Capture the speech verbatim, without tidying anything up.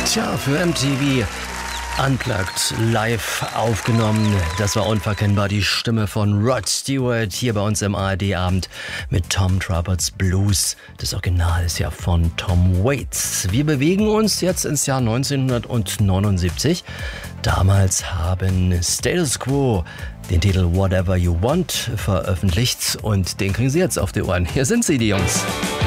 Tja, für M T V Unplugged live aufgenommen. Das war unverkennbar die Stimme von Rod Stewart hier bei uns im A R D-Abend mit Tom Trubberts Blues. Das Original ist ja von Tom Waits. Wir bewegen uns jetzt ins Jahr neunzehnhundertneunundsiebzig. Damals haben Status Quo den Titel Whatever You Want veröffentlicht und den kriegen Sie jetzt auf die Ohren. Hier sind sie, die Jungs.